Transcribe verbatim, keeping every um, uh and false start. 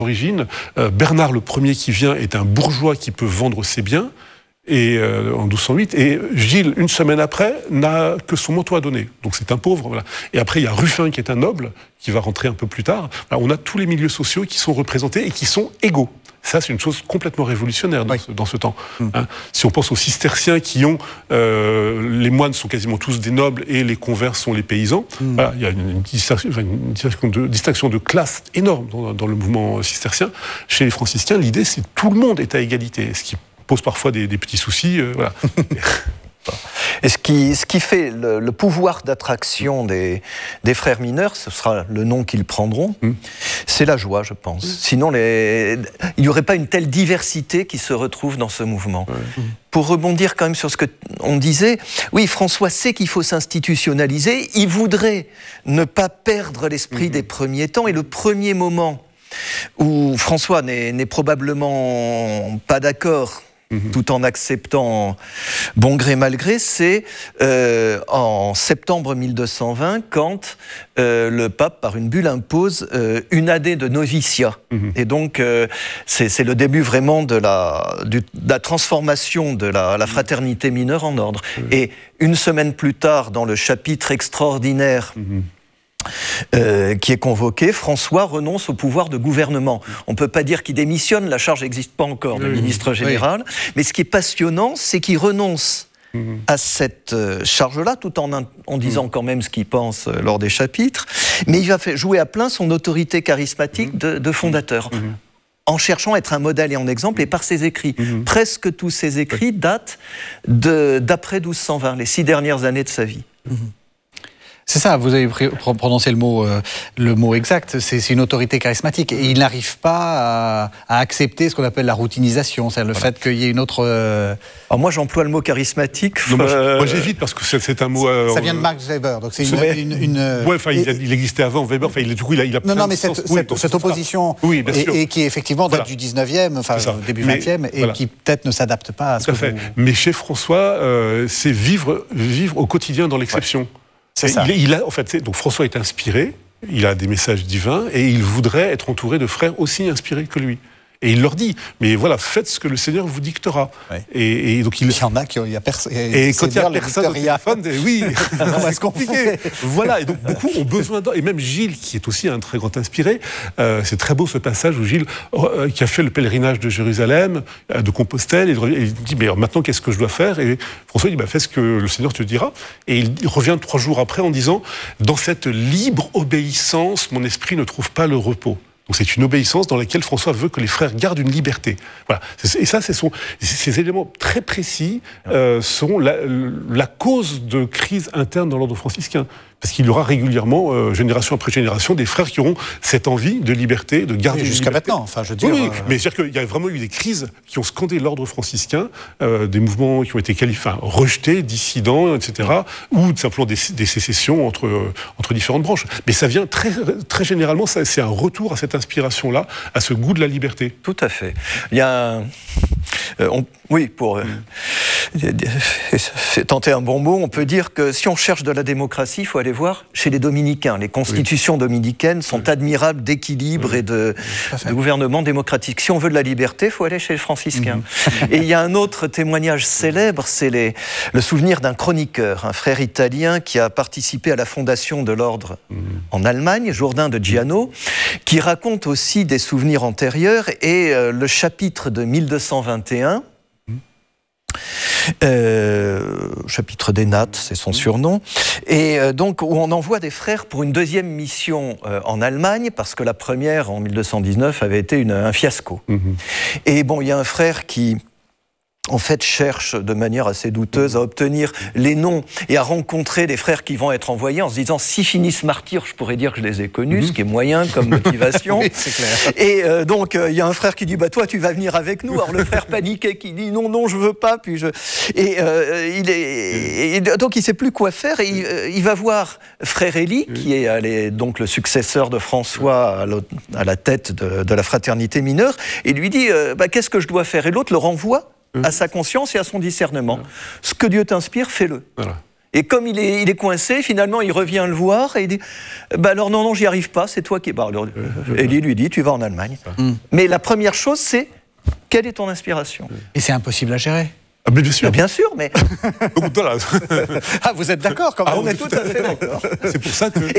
origine, euh, Bernard le Premier qui vient est un bourgeois qui peut vendre ses biens, et, euh, en douze cent huit, et Gilles, une semaine après, n'a que son manteau à donner. Donc c'est un pauvre. Voilà. Et après, il y a Ruffin qui est un noble, qui va rentrer un peu plus tard. Voilà, on a tous les milieux sociaux qui sont représentés et qui sont égaux. Ça, c'est une chose complètement révolutionnaire dans, oui. ce, dans ce temps. Mmh. Hein, si on pense aux cisterciens qui ont... Euh, les moines sont quasiment tous des nobles et les convers sont les paysans. Mmh. Voilà, il y a une, une, distinction, une distinction, de, distinction de classe énorme dans, dans le mouvement cistercien. Chez les franciscains, l'idée, c'est que tout le monde est à égalité, ce qui pose parfois des, des petits soucis. Euh, voilà. Et ce qui, ce qui fait le, le pouvoir d'attraction des, des frères mineurs, ce sera le nom qu'ils prendront, mmh. c'est la joie, je pense. Mmh. Sinon, les, il n'y aurait pas une telle diversité qui se retrouve dans ce mouvement. Ouais. Mmh. Pour rebondir quand même sur ce qu'on disait, oui, François sait qu'il faut s'institutionnaliser, il voudrait ne pas perdre l'esprit mmh. des premiers temps, et le premier moment où François n'est, n'est probablement pas d'accord, Mmh. tout en acceptant bon gré mal gré, c'est euh, en septembre mille deux cent vingt, quand euh, le pape, par une bulle, impose euh, une année de noviciat. Mmh. Et donc, euh, c'est, c'est le début vraiment de la, du, de la transformation de la, la fraternité mineure en ordre. Mmh. Et une semaine plus tard, dans le chapitre extraordinaire, mmh. Euh, qui est convoqué, François renonce au pouvoir de gouvernement. On ne peut pas dire qu'il démissionne, la charge n'existe pas encore de oui, ministre général, oui. mais ce qui est passionnant, c'est qu'il renonce mmh. à cette charge-là, tout en, en disant mmh. quand même ce qu'il pense lors des chapitres, mais il va jouer à plein son autorité charismatique de, de fondateur. Mmh. en cherchant à être un modèle et un exemple, et par ses écrits. Mmh. Presque tous ses écrits datent de, d'après douze cent vingt, les six dernières années de sa vie. Mmh. C'est ça, vous avez prononcé le mot, euh, le mot exact, c'est, c'est une autorité charismatique. Et il n'arrive pas à, à accepter ce qu'on appelle la routinisation, c'est-à-dire le voilà. fait qu'il y ait une autre... Euh... Alors moi, j'emploie le mot charismatique. Non, moi, euh... moi, j'évite parce que c'est, c'est un mot... Euh, ça vient de Max Weber, donc c'est une... une, une... Ouais, enfin, il, il existait avant Weber, enfin, il, du coup, il a, il a Non, non, mais cette, oui, cette, cette opposition, oui, et, et qui effectivement date voilà. du dix-neuvième, enfin, début mais, vingtième, et voilà. qui peut-être ne s'adapte pas à ce Tout que fait. Vous... Mais chez François, euh, c'est vivre, vivre au quotidien dans l'exception. Ouais. C'est ça. Il, il a, en fait, donc François est inspiré, il a des messages divins, et il voudrait être entouré de frères aussi inspirés que lui. Et il leur dit, mais voilà, faites ce que le Seigneur vous dictera. Ouais. Et, et donc il... il y en a qui il y a personne. Et, et quand il y a personne au téléphone, oui, c'est compliqué. Voilà, et donc beaucoup ont besoin d'eux. Et même Gilles, qui est aussi un très grand inspiré, euh, c'est très beau ce passage où Gilles, euh, qui a fait le pèlerinage de Jérusalem, euh, de Compostelle, et il dit, mais maintenant qu'est-ce que je dois faire? Et François dit, bah, fais ce que le Seigneur te dira. Et il revient trois jours après en disant, dans cette libre obéissance, mon esprit ne trouve pas le repos. Donc c'est une obéissance dans laquelle François veut que les frères gardent une liberté. Voilà. Et ça, c'est son, ces éléments très précis euh, sont la, la cause de crise interne dans l'ordre franciscain. Parce qu'il y aura régulièrement, euh, génération après génération, des frères qui auront cette envie de liberté, de garder oui, une jusqu'à liberté. maintenant, enfin, je veux dire... Oui, oui. Euh... mais c'est-à-dire qu'il y a vraiment eu des crises qui ont scandé l'ordre franciscain, euh, des mouvements qui ont été qualifiés, enfin, rejetés, dissidents, et cetera, ou simplement des, des sécessions entre, euh, entre différentes branches. Mais ça vient très, très généralement, ça, c'est un retour à cette inspiration-là, à ce goût de la liberté. Tout à fait. Il y a un... Euh, on... Oui, pour euh, tenter un bon mot, on peut dire que si on cherche de la démocratie, il faut aller voir chez les dominicains. Les constitutions oui. dominicaines sont oui. admirables d'équilibre oui. et de, de gouvernement démocratique. Si on veut de la liberté, il faut aller chez les franciscains. Mm-hmm. Et il y a un autre témoignage célèbre, c'est les, le souvenir d'un chroniqueur, un frère italien qui a participé à la fondation de l'ordre mm-hmm. en Allemagne, Jourdain de Giano, qui raconte aussi des souvenirs antérieurs, et euh, le chapitre de mille deux cent vingt et un, Euh, chapitre des nattes, c'est son surnom, et euh, donc où on envoie des frères pour une deuxième mission euh, en Allemagne, parce que la première en mille deux cent dix-neuf avait été une, un fiasco. Mmh. Et bon, il y a un frère qui en fait, cherche de manière assez douteuse à obtenir les noms et à rencontrer les frères qui vont être envoyés en se disant, s'ils finissent martyrs, je pourrais dire que je les ai connus, mmh. ce qui est moyen comme motivation. Oui, c'est clair. Et euh, donc, il euh, y a un frère qui dit, bah toi, tu vas venir avec nous. Alors le frère paniqué qui dit, non, non, je veux pas. Puis je... Et euh, il est, et donc, il sait plus quoi faire. Et il, euh, il va voir frère Élie, qui est allé, donc le successeur de François à, à la tête de, de la fraternité mineure, et lui dit, euh, bah, qu'est-ce que je dois faire? Et l'autre le renvoie à sa conscience et à son discernement. Voilà. Ce que Dieu t'inspire, fais-le. Voilà. Et comme il est, il est coincé, finalement, il revient le voir et il dit bah alors non, non, j'y arrive pas, c'est toi qui. Bah, alors, Élie lui dit tu vas en Allemagne. Mm. Mais la première chose, c'est quelle est ton inspiration? Et c'est impossible à gérer. Ah, mais bien sûr. Bien sûr, mais. Ah, vous êtes d'accord quand même. Ah, on est tout à fait d'accord. C'est pour ça que.